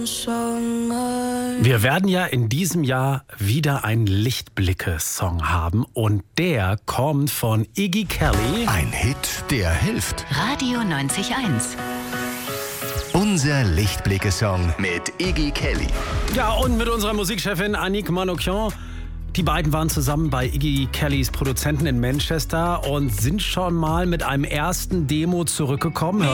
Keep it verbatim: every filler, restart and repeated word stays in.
Wir werden ja in diesem Jahr wieder einen Lichtblicke-Song haben und der kommt von Iggy Kelly. Ein Hit, der hilft. Radio neunzig Komma eins. Unser Lichtblicke-Song mit Iggy Kelly. Ja, und mit unserer Musikchefin Annick Manoukian. Die beiden waren zusammen bei Iggy Kellys Produzenten in Manchester und sind schon mal mit einem ersten Demo zurückgekommen.